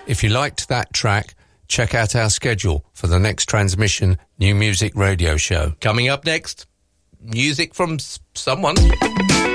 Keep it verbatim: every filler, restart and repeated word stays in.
If you liked that track, check out our schedule for the next transmission, New Music Radio Show. Coming up next, music from s- someone.